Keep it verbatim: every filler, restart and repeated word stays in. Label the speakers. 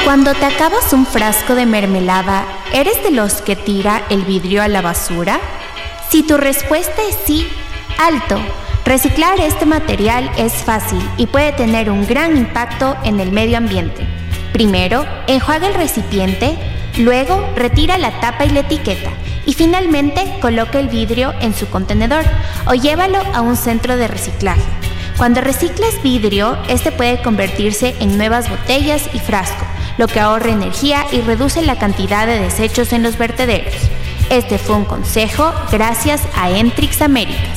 Speaker 1: Cuando te acabas un frasco de mermelada, ¿eres de los que tira el vidrio a la basura? Si tu respuesta es sí, ¡alto! Reciclar este material es fácil y puede tener un gran impacto en el medio ambiente. Primero, enjuaga el recipiente, luego retira la tapa y la etiqueta y finalmente coloca el vidrio en su contenedor o llévalo a un centro de reciclaje. Cuando reciclas vidrio, este puede convertirse en nuevas botellas y frascos, lo que ahorra energía y reduce la cantidad de desechos en los vertederos. Este fue un consejo gracias a Entrix América.